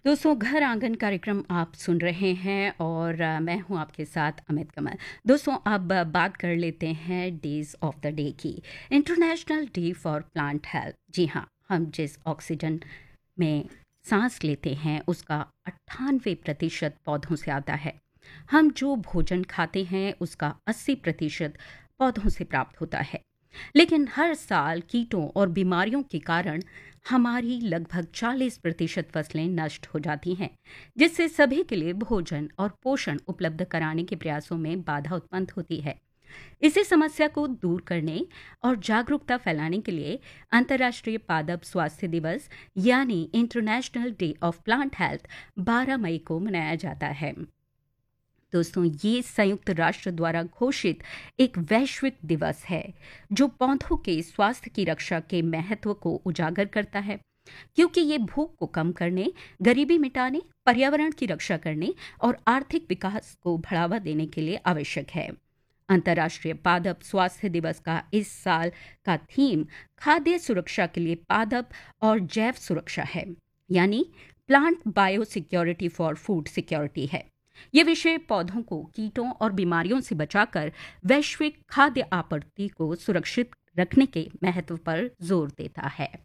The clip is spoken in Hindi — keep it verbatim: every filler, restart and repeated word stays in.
दोस्तों घर आंगन कार्यक्रम आप सुन रहे हैं और अ, मैं हूं आपके साथ अमित कमल। दोस्तों अब अ, बात कर लेते हैं डेज ऑफ द डे की। International day for plant health. जी हाँ, हम जिस ऑक्सीजन में सांस लेते हैं उसका अट्ठानवे प्रतिशत पौधों से आता है। हम जो भोजन खाते हैं उसका अस्सी प्रतिशत पौधों से प्राप्त होता है। लेकिन हर साल कीटों और बीमारियों के कारण हमारी लगभग चालीस प्रतिशत फसलें नष्ट हो जाती हैं, जिससे सभी के लिए भोजन और पोषण उपलब्ध कराने के प्रयासों में बाधा उत्पन्न होती है। इसी समस्या को दूर करने और जागरूकता फैलाने के लिए अंतर्राष्ट्रीय पादप स्वास्थ्य दिवस यानी international day of plant health बारह मई को मनाया जाता है। दोस्तों, ये संयुक्त राष्ट्र द्वारा घोषित एक वैश्विक दिवस है जो पौधों के स्वास्थ्य की रक्षा के महत्व को उजागर करता है, क्योंकि ये भूख को कम करने, गरीबी मिटाने, पर्यावरण की रक्षा करने और आर्थिक विकास को बढ़ावा देने के लिए आवश्यक है। अंतर्राष्ट्रीय पादप स्वास्थ्य दिवस का इस साल का थीम खाद्य सुरक्षा के लिए पादप और जैव सुरक्षा है, यानी plant bio security for food security है। ये विषय पौधों को कीटों और बीमारियों से बचाकर वैश्विक खाद्य आपूर्ति को सुरक्षित रखने के महत्व पर जोर देता है।